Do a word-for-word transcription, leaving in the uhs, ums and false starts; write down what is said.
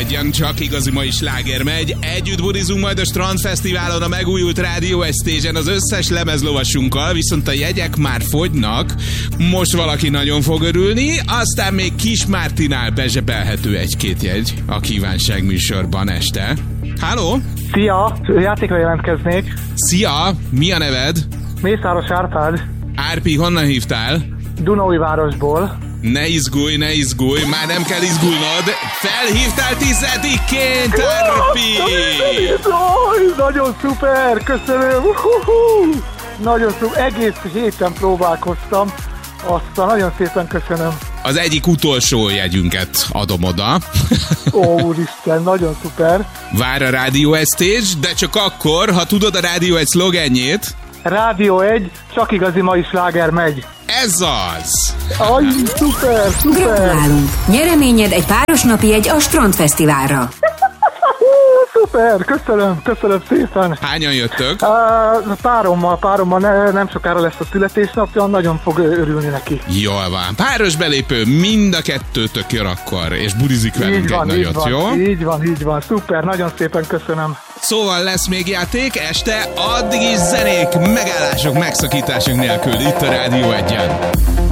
Egyen, csak igazi mai sláger megy. Együtt burizunk majd a Strandfesztiválon, a megújult Rádió egy Stage-en az összes lemezlovasunkkal, viszont a jegyek már fogynak. Most valaki nagyon fog örülni, aztán még Kis Mártinál bezsebelhető egy-két jegy a kívánság műsorban este. Halló? Szia! Játékra jelentkeznék. Szia! Mi a neved? Mészáros Árpád. Árpi, honnan hívtál? Dunaújvárosból. Ne izgulj, ne izgulj, már nem kell izgulnod. Felhívtál tizedikként, Árpi! Nagyon szuper, köszönöm! Uh-huh. Nagyon szuper, egész héten próbálkoztam. Aztán nagyon szépen köszönöm. Az egyik utolsó jegyünket adom oda. Ó, úristen, nagyon szuper. Vár a Rádió egy Stage, de csak akkor, ha tudod a Rádió egy szlogenjét. Rádió egy, csak igazi mai sláger megy. Ez az! Aj, szuper, szuper! Gratulálunk! Nyereményed egy páros napi jegy a Strandfesztiválra. Szuper, köszönöm, köszönöm szépen. Hányan jöttök? Uh, párommal, párommal ne, nem sokára lesz a születésnapja, nagyon fog örülni neki. Jól van. Páros belépő, mind a kettőtök jön akkor, és burizik velünk egy nagyot, van, jó? Így van, így van, szuper, nagyon szépen köszönöm. Szóval lesz még játék este, addig is zenék, megállások, megszakítások nélkül itt a Rádió egyen.